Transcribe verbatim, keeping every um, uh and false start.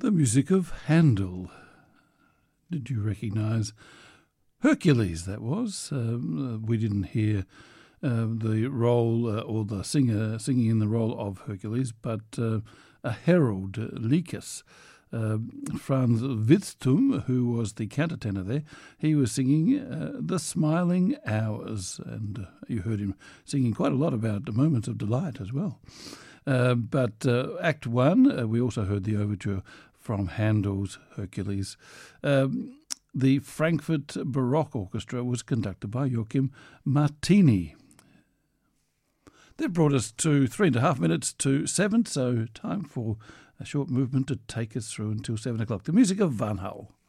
The music of Handel. Did you recognise Hercules? That was. Um, uh, we didn't hear uh, the role uh, or the singer singing in the role of Hercules, but uh, a herald, uh, Lycus. Uh, Franz Witztum, who was the countertenor there, he was singing uh, The Smiling Hours, and uh, you heard him singing quite a lot about the moments of delight as well. Uh, but uh, Act One, uh, we also heard the overture from Handel's Hercules. Um, the Frankfurt Baroque Orchestra was conducted by Joachim Martini. That brought us to three and a half minutes to seven, so time for a short movement to take us through until seven o'clock. The music of Van Hal.